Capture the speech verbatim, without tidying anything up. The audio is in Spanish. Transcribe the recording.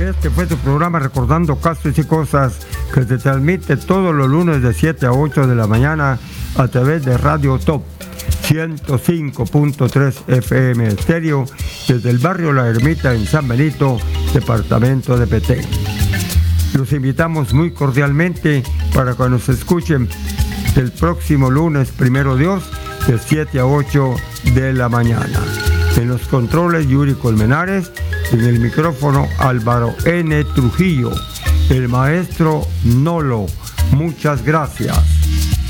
Este fue tu programa Recordando Casos y Cosas, que se transmite todos los lunes de siete a ocho de la mañana a través de Radio Top ciento cinco punto tres F M estéreo desde el barrio La Ermita en San Benito, departamento de Petén. Los invitamos muy cordialmente para que nos escuchen el próximo lunes, primero Dios, de siete a ocho de la mañana. En los controles, Yuri Colmenares. En el micrófono, Álvaro N. Trujillo. El maestro Nolo. Muchas gracias.